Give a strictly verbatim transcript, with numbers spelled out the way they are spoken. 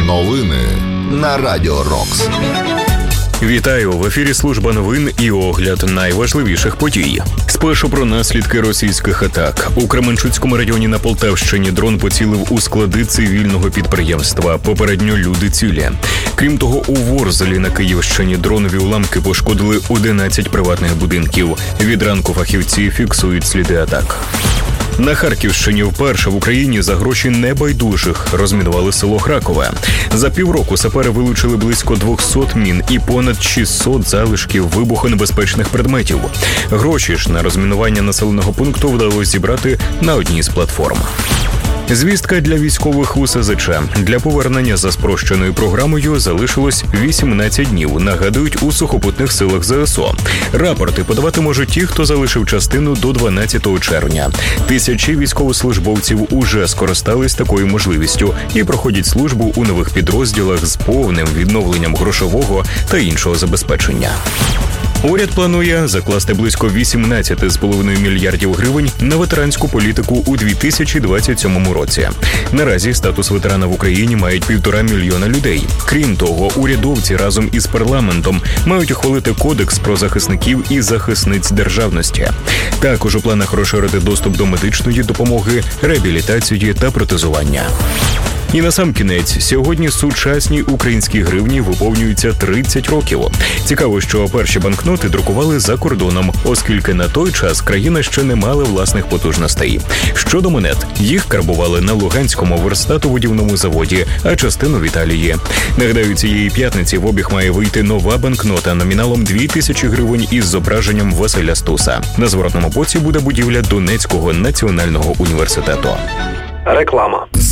Новини на Радіо Рокс. Вітаю! В ефірі служба новин і огляд найважливіших подій. Спершу про наслідки російських атак. У Кременчуцькому районі на Полтавщині дрон поцілив у склади цивільного підприємства. Попередньо люди цілі. Крім того, у Ворзелі на Київщині дронові уламки пошкодили одинадцять приватних будинків. Від ранку фахівці фіксують сліди атак. На Харківщині вперше в Україні за гроші небайдужих розмінували село Хракове. За півроку сапери вилучили близько двісті мін і понад шістсот залишків вибухонебезпечних предметів. Гроші ж на розмінування населеного пункту вдалося зібрати на одній з платформ. Звістка для військових у ес зет че. Для повернення за спрощеною програмою залишилось вісімнадцять днів, нагадують у сухопутних силах зе ес о. Рапорти подавати можуть ті, хто залишив частину до дванадцятого червня. Тисячі військовослужбовців уже скористались такою можливістю і проходять службу у нових підрозділах з повним відновленням грошового та іншого забезпечення. Уряд планує закласти близько вісімнадцять цілих п'ять десятих мільярдів гривень на ветеранську політику у дві тисячі двадцять сьомому році. Наразі статус ветерана в Україні мають півтора мільйона людей. Крім того, урядовці разом із парламентом мають ухвалити кодекс про захисників і захисниць державності. Також у планах розширити доступ до медичної допомоги, реабілітації та протезування. І насамкінець, сьогодні сучасній українській гривні виповнюється тридцять років. Цікаво, що перші банкноти друкували за кордоном, оскільки на той час країна ще не мала власних потужностей. Щодо монет, їх карбували на Луганському верстатоводівному заводі, а частину в Італії. Нагадаю, цієї п'ятниці в обіг має вийти нова банкнота номіналом дві тисячі гривень із зображенням Василя Стуса. На зворотному боці буде будівля Донецького національного університету. Реклама.